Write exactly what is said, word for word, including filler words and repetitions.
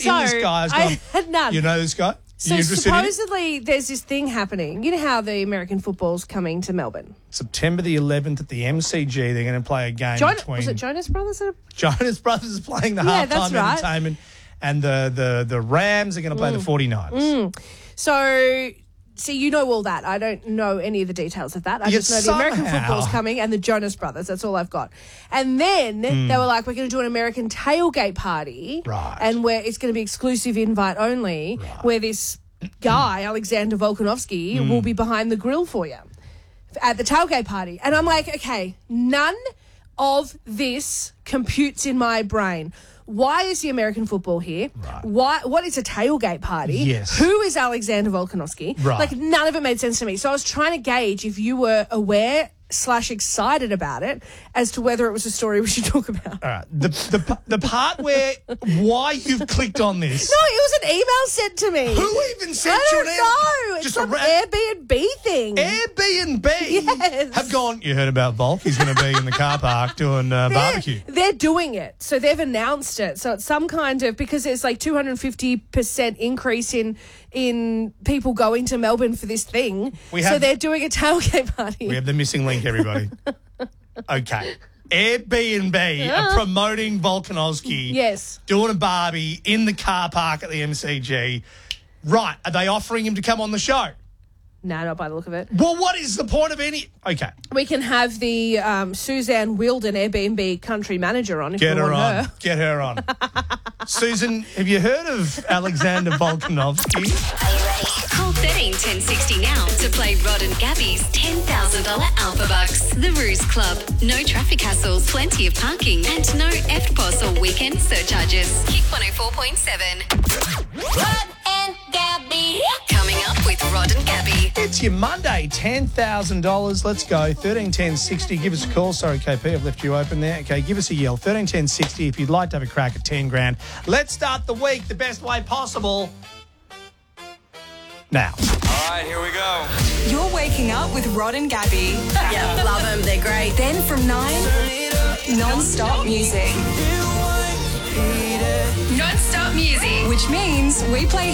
So, in the sky has I gone, had none. you know this guy? So you interested in it? supposedly there's this thing happening. You know how the American football's coming to Melbourne? September the eleventh at the M C G, they're going to play a game Jon- between... was it Jonas Brothers? That Jonas Brothers is playing the Yeah, halftime that's right. entertainment, and the, the, the Rams are going to play Mm. the forty-niners. Mm. So, see, you know all that. I don't know any of the details of that. I Yeah, just know the American somehow. football's coming and the Jonas Brothers. That's all I've got. And then Mm. they were like, we're going to do an American tailgate party. Right. And where it's going to be exclusive invite only, where this guy, Alexander Volkanovski, Mm. will be behind the grill for you at the tailgate party. And I'm like, okay, none of this computes in my brain. Why is the American football here? Right. Why? What is a tailgate party? Yes. Who is Alexander Volkanovski? Right. Like, none of it made sense to me. So I was trying to gauge if you were aware slash excited about it as to whether it was a story we should talk about. All right. The, the, the part where why you've clicked on this. No, it was an email sent to me. Who even sent I you don't an email? know. It's Just some a ra- Airbnb thing. Airbnb Yes. have gone, you heard about Volk? He's going to be in the car park doing uh, barbecue. They're doing it. So they've announced it. So it's some kind of, because there's like two hundred fifty percent increase in in people going to Melbourne for this thing. We so have- they're doing a tailgate party. We have the missing link, everybody. Okay. Airbnb are promoting Volkanovski. Yes. Doing a barbie in the car park at the M C G. Right. Are they offering him to come on the show? No, not by the look of it. Well, what is the point of any... Okay. We can have the um, Suzanne Wilden Airbnb country manager on if Get you her want on. her. Get her on. Susan, have you heard of Alexander Volkanovski? Call thirteen ten sixty now to play Rod and Gabby's ten thousand dollars Alpha Bucks. The Ruse Club. No traffic hassles, plenty of parking, and no F P O S or weekend surcharges. Kick one oh four point seven. Rod and Gabby. Coming up with Rod and Gabby. It's your Monday, ten thousand dollars. Let's go. thirteen ten sixty. Give us a call. Sorry, K P, I've left you open there. Okay, give us a yell. thirteen ten sixty if you'd like to have a crack at ten grand. Let's start the week the best way possible. Now. All right, here we go. You're waking up with Rod and Gabby. Yeah, love them. They're great. Then from nine, non-stop music. Non-stop music. Which means we play